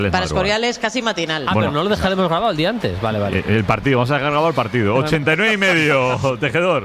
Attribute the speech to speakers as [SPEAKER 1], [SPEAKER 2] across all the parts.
[SPEAKER 1] Para Escorial es casi matinal.
[SPEAKER 2] Bueno, pero no lo dejaremos grabado el día antes. Vale.
[SPEAKER 3] El partido, vamos a dejar grabado el partido. 89,5, Tejedor.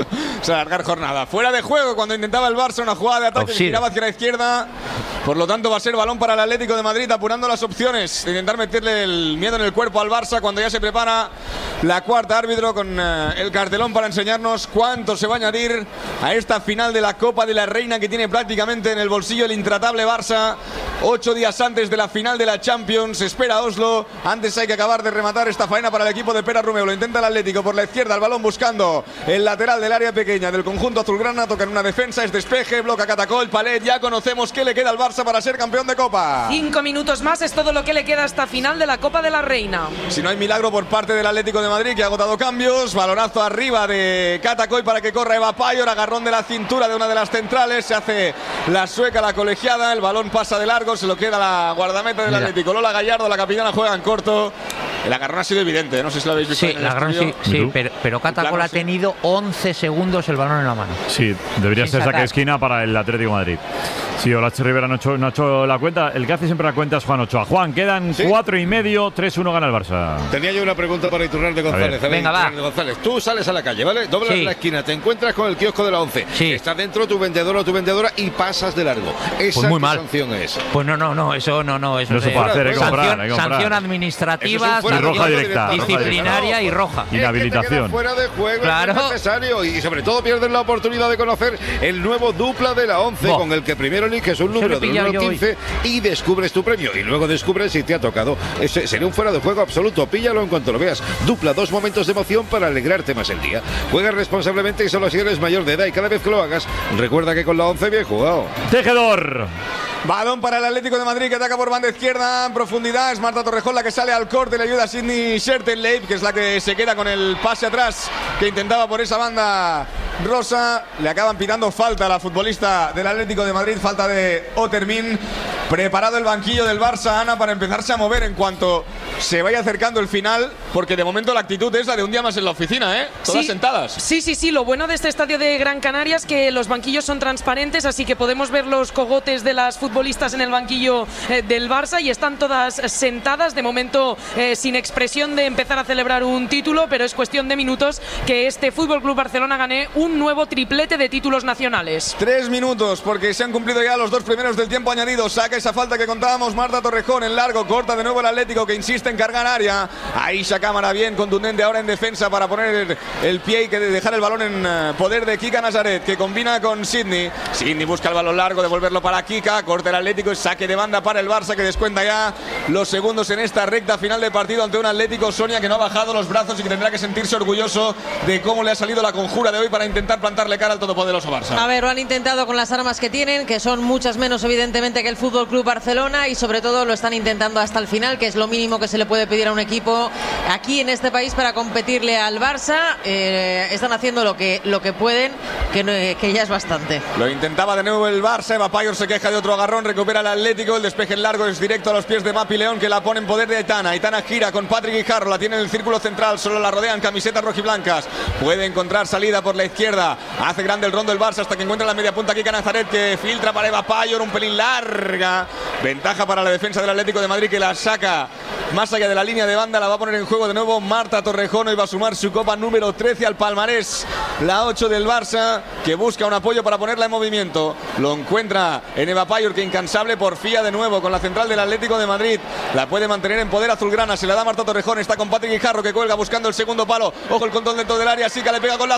[SPEAKER 4] O sea, alargar jornada. Fuera de juego cuando intentaba el Barça una jugada de ataque que giraba hacia la izquierda. Por lo tanto, va a ser balón para el Atlético de Madrid, apurando las opciones de intentar meterle el miedo en el cuerpo al Barça cuando ya se prepara la cuarta árbitro con el cartelón para enseñarnos cuánto se va a añadir a esta final de la Copa de la Reina que tiene prácticamente en el bolsillo el intratable Barça. 8 días antes de la final de la Champions, espera Oslo. Antes hay que acabar de rematar esta faena para el equipo de Pera Romeu. Lo intenta el Atlético por la izquierda, el balón buscando el lateral del área pequeña del conjunto azulgrana. Toca en una defensa, es despeje, bloca Catacol, Palet. Ya conocemos qué le queda al Barça para ser campeón de Copa.
[SPEAKER 5] 5 minutos más es todo lo que le queda a esta final de la Copa de la Reina.
[SPEAKER 4] Si no hay milagro por parte del Atlético de Madrid, que ha agotado cambios. Balonazo arriba de Catacol para que corra Eva Payor, agarrón de la cintura de una de las centrales. Se hace la sueca, la colegiada. El balón pasa de largo, se lo queda la guardameta del Atlético. Lola Gallardo, la capitana, juega en corto. El agarrón ha sido evidente, no sé si lo habéis visto.
[SPEAKER 6] Sí, el agarrón sí, pero Catacol ha tenido 11 segundos el balón en la mano.
[SPEAKER 3] Sí, debería ser saque de esquina para el Atlético de Madrid. Sí, Olache Rivera no ha hecho la cuenta. El que hace siempre la cuenta es Juan Ochoa. Juan, quedan 4,5, 3-1 gana el Barça.
[SPEAKER 7] Tenía yo una pregunta para Iturralde González.
[SPEAKER 6] Venga, va.
[SPEAKER 7] González, tú sales a la calle, ¿vale? Doblas la esquina, te encuentras con el kiosco de la 11.
[SPEAKER 6] Sí.
[SPEAKER 7] Está dentro tu vendedor o tu vendedora y pasas de largo. ¿Esa
[SPEAKER 6] pues muy mal.
[SPEAKER 7] sanción es?
[SPEAKER 6] Pues no, eso no. Eso
[SPEAKER 3] no se puede hacer, hay que comprar.
[SPEAKER 6] Sanción administrativa,
[SPEAKER 3] y roja directa,
[SPEAKER 6] disciplinaria y roja.
[SPEAKER 3] Inhabilitación.
[SPEAKER 7] Fuera de juego,
[SPEAKER 6] claro.
[SPEAKER 7] Es necesario. Y sobre todo pierdes la oportunidad de conocer el nuevo dupla de la 11 con el que primero eliges un número del 1 al 15 y descubres tu premio. Y luego descubres si te ha tocado. Ese sería un fuera de juego absoluto. Píllalo en cuanto lo veas. Dupla, 2 momentos de emoción para alegrarte más el día. Juega responsablemente y solo si eres mayor de edad. Y cada vez que lo hagas, recuerda que con la 11 bien jugado.
[SPEAKER 3] Tejedor.
[SPEAKER 4] Balón para el Atlético de Madrid que ataca por banda izquierda en profundidad. Es Marta Torrejón la que sale al corte. Le ayuda a Sidney Schertenleib, que es la que se queda con el pase atrás que intentaba por esa banda rosa. Le acaban pitando falta a la futbolista del Atlético de Madrid. Falta de Otermin. Preparado el banquillo del Barça, Ana, para empezarse a mover en cuanto se vaya acercando el final. Porque de momento la actitud es la de un día más en la oficina, ¿eh? Todas sentadas.
[SPEAKER 5] Sí. Lo bueno de este estadio de Gran Canaria es que los banquillos son transparentes, así que podemos ver los cogotes de las futbolistas en el banquillo del Barça y están todas sentadas, de momento sin expresión de empezar a celebrar un título, pero es cuestión de minutos que este FC Barcelona gane un nuevo triplete de títulos nacionales.
[SPEAKER 4] 3 minutos, porque se han cumplido ya los 2 primeros del tiempo añadido. Saca esa falta que contábamos, Marta Torrejón en largo, corta de nuevo el Atlético que insiste en cargar área. Ahí Cámara bien contundente ahora en defensa para poner el pie y que dejar el balón en poder de Kika Nazaret, que combina con Sidney. Sidney busca el balón largo, devolverlo para Kika, corta el Atlético y saque de banda para el Barça, que descuenta ya los segundos en esta recta final de partido ante un Atlético, Sonia, que no ha bajado los brazos y que tendrá que sentirse orgulloso de cómo le ha salido la conjura de hoy para intentar plantarle cara al todopoderoso Barça.
[SPEAKER 1] A ver, lo han intentado con las armas que tienen, que son muchas menos evidentemente que el FC Barcelona, y sobre todo lo están intentando hasta el final, que es lo mínimo que se le puede pedir a un equipo aquí en este país para competirle al Barça. Están haciendo lo que pueden, que ya es bastante.
[SPEAKER 4] Lo intentaba de nuevo el Barça. Eva Payor se queja de otro agarrón, recupera el Atlético, el despeje en largo es directo a los pies de Mapi León, que la pone en poder de Aitana. Aitana gira con Patrick Guijarro, la tiene en el círculo central, solo la rodean camisetas rojiblancas, puede encontrar salida por la izquierda, hace grande el rondo el Barça hasta que encuentra la media punta Kika Nazaret, que filtra para Eva Payor, un pelín larga, ventaja para la defensa del Atlético de Madrid, que la saca más allá de la línea de banda. La va a poner en juego de nuevo Marta Torrejón y va a sumar su copa número 13 al palmarés, la 8 del Barça, que busca un apoyo para ponerla en movimiento. Lo encuentra en Eva Payor, que incansable porfía de nuevo con la central del Atlético de Madrid, la puede mantener en poder azulgrana, se la da Marta Torrejón, está con Patrick Guijarro, que cuelga buscando el segundo palo. Ojo el control dentro del área, Sica le pega con la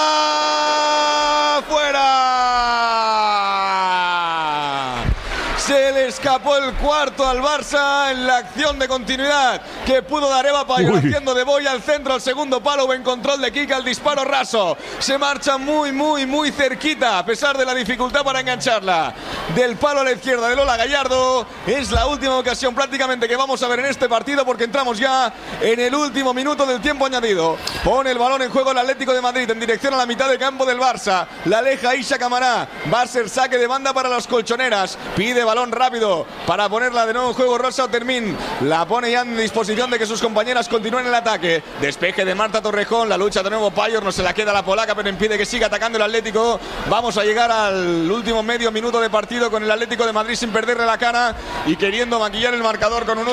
[SPEAKER 4] zurda, fuera. Se le escapó el cuarto al Barça en la acción de continuidad que pudo dar Eva Payor, haciendo de boya al centro, al segundo palo, en control de Kika, el disparo raso. Se marcha muy cerquita, a pesar de la dificultad para engancharla. Del palo a la izquierda de Lola Gallardo. Es la última ocasión prácticamente que vamos a ver en este partido, porque entramos ya en el último minuto del tiempo añadido. Pone el balón en juego el Atlético de Madrid en dirección a la mitad del campo del Barça. La aleja Isha Camará. Va a ser saque de banda para las colchoneras. Pide balón balón rápido para ponerla de nuevo en juego. Rosa Otermin la pone ya en disposición de que sus compañeras continúen el ataque. Despeje de Marta Torrejón, la lucha de nuevo Payor, no se la queda la polaca, pero impide que siga atacando el Atlético. Vamos a llegar al último medio minuto de partido con el Atlético de Madrid sin perderle la cara y queriendo maquillar el marcador con un